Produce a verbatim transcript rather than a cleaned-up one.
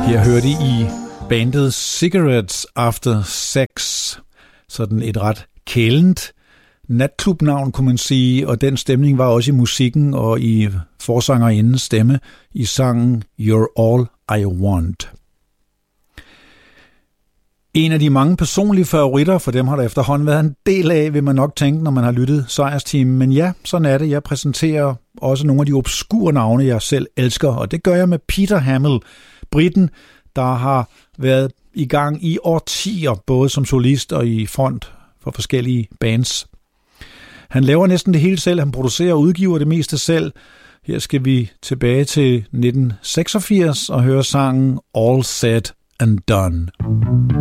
Her hørte I bandet Cigarettes After Sex. Sådan et ret kælent natklubnavn, kunne man sige, og den stemning var også i musikken og i forsangerindens stemme i sangen You're All I Want. En af de mange personlige favoritter, for dem har der efterhånden været en del af, vil man nok tænke, når man har lyttet Sejrsteamen. Men ja, sådan er det. Jeg præsenterer også nogle af de obskure navne, jeg selv elsker, og det gør jeg med Peter Hamill, briten, der har været i gang i årtier, både som solist og i front for forskellige bands. Han laver næsten det hele selv, han producerer og udgiver det meste selv. Her skal vi tilbage til nitten seksogfirs og høre sangen All Said and Done.